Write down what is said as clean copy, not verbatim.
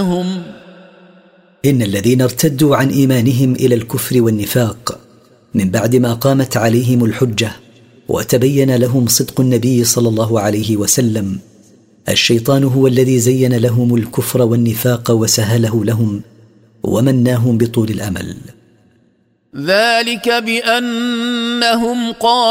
إن الذين ارتدوا عن إيمانهم إلى الكفر والنفاق من بعد ما قامت عليهم الحجة وتبين لهم صدق النبي صلى الله عليه وسلم، الشيطان هو الذي زين لهم الكفر والنفاق وسهله لهم ومناهم بطول الأمل. ذلك بأنهم قالوا